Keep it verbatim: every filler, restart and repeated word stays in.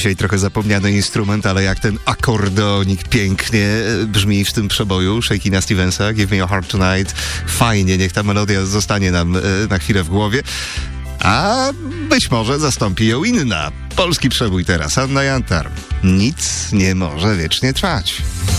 Dzisiaj trochę zapomniany instrument, ale jak ten akordeonik pięknie brzmi w tym przeboju Shakina Stevensa, Give Me Your Heart Tonight. Fajnie, niech ta melodia zostanie nam na chwilę w głowie. A być może zastąpi ją inna. Polski przebój teraz, Anna Jantar. Nic nie może wiecznie trwać.